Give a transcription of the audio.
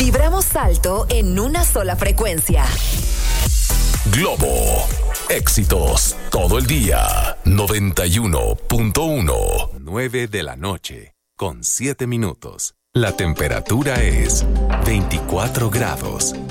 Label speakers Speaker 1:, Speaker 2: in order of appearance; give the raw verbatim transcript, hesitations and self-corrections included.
Speaker 1: Vibramos alto en una sola frecuencia.
Speaker 2: Globo. Éxitos todo el día. noventa y uno punto uno. nueve de la noche con siete minutos. La temperatura es veinticuatro grados.